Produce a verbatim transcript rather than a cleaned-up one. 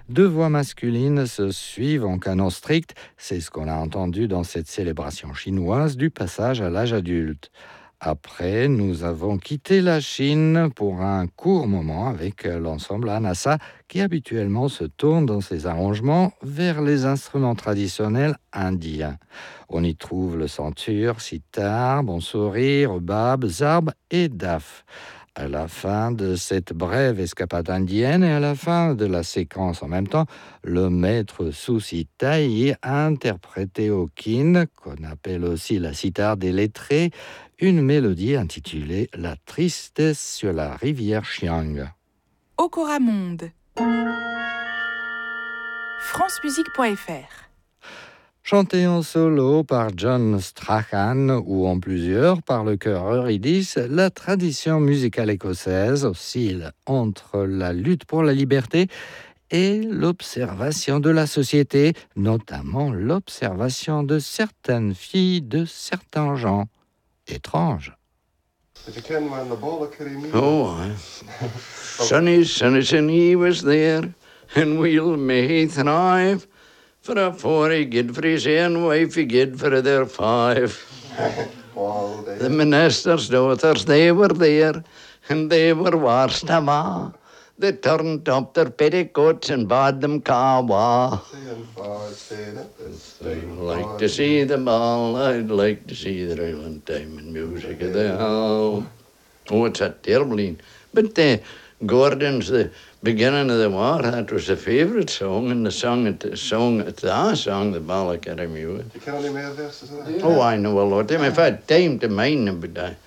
Deux voix masculines se suivent en canon strict. C'est ce qu'on a entendu dans cette célébration chinoise du passage à l'âge adulte. Après, nous avons quitté la Chine pour un court moment avec l'ensemble Anasa qui habituellement se tourne dans ses arrangements vers les instruments traditionnels indiens. On y trouve le santur, sitar, bansuri, rebab, zarb et daf. À la fin de cette brève escapade indienne et à la fin de la séquence en même temps, le maître Susi Tai interprétait au kin, qu'on appelle aussi la sitar des lettrés, une mélodie intitulée La tristesse sur la rivière Xiang. Okora Monde. france musique point f r. Chanté en solo par John Strachan ou en plusieurs par le chœur Eurydice, la tradition musicale écossaise oscille entre la lutte pour la liberté et l'observation de la société, notamment l'observation de certaines filles de certains gens étranges. Oh, Sonny, Sonny, Sonny was there, and we'll may thrive. For a four he gid for his own wife, he gid for their five. The minister's daughters, they were there, and they were worst of all. They turned up their petticoats and bade them kawa. I'd like to see them all, I'd like to see the Island Diamond music of the hall. Oh, it's a terrible one. But the Gordon's, the beginning of the war, that was the favourite song, and the song, at the song, at the song, the Ballacademy. You can only make verses of that? Oh, I know a lot of them. If I had time to mind them, but I,